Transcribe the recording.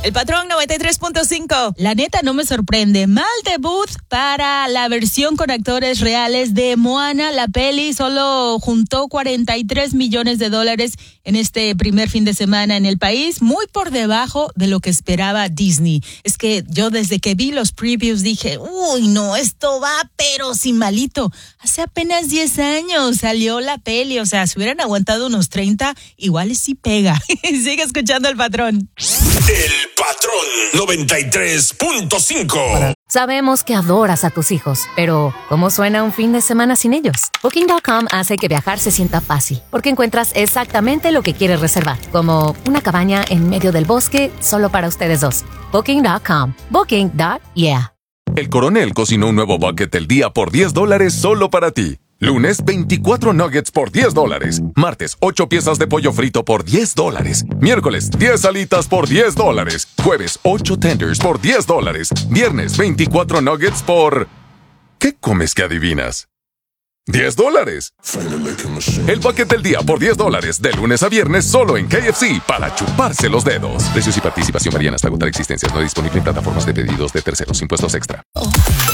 El Patrón 93.5. La neta no me sorprende. Mal debut para la versión con actores reales de Moana. La peli solo juntó $43 millones en este primer fin de semana en el país, muy por debajo de lo que esperaba Disney. Es que yo desde que vi los previews dije, uy, no, esto va pero sin malito. Hace apenas 10 años salió la peli, o sea, si hubieran aguantado unos 30, igual sí pega. Sigue escuchando El Patrón. El Patrón 93.5. Sabemos que adoras a tus hijos, pero ¿cómo suena un fin de semana sin ellos? Booking.com hace que viajar se sienta fácil, porque encuentras exactamente lo que quieres reservar, como una cabaña en medio del bosque solo para ustedes dos. Booking.com. Booking.yeah. El Coronel cocinó un nuevo bucket del día por $10 solo para ti. Lunes, 24 nuggets por $10. Martes, 8 piezas de pollo frito por $10. Miércoles, 10 alitas por $10. Jueves, 8 tenders por $10. Viernes, 24 nuggets por... ¿Qué comes que adivinas? $10. El bucket del día por $10, de lunes a viernes solo en KFC, para chuparse los dedos. Precios y participación varían hasta agotar existencias. No disponible en plataformas de pedidos de terceros. Impuestos extra.